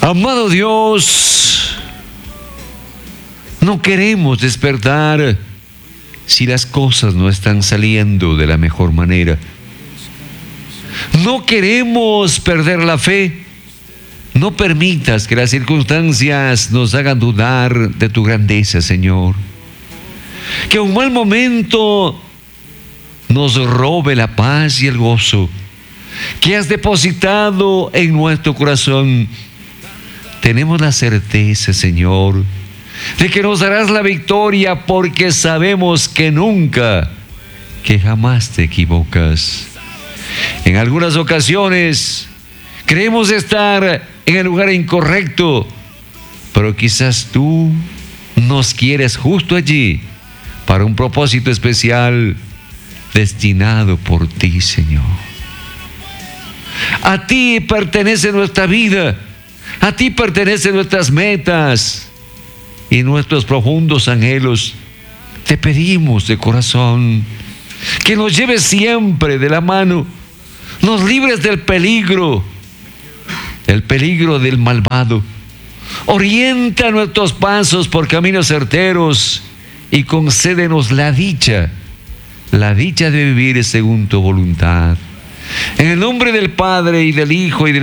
Amado Dios, no queremos despertar si las cosas no están saliendo de la mejor manera. No queremos perder la fe. No permitas que las circunstancias nos hagan dudar de tu grandeza, Señor. Que un mal momento nos robe la paz y el gozo que has depositado en nuestro corazón. Tenemos la certeza, Señor, de que nos darás la victoria, porque sabemos que nunca, que jamás te equivocas. En algunas ocasiones creemos estar en el lugar incorrecto, pero quizás tú nos quieres justo allí para un propósito especial destinado por ti, Señor. A ti pertenece nuestra vida, a ti pertenecen nuestras metas y nuestros profundos anhelos. Te pedimos de corazón que nos lleves siempre de la mano, nos libres del peligro del malvado. Orienta nuestros pasos por caminos certeros y concédenos la dicha de vivir según tu voluntad. En el nombre del Padre y del Hijo y del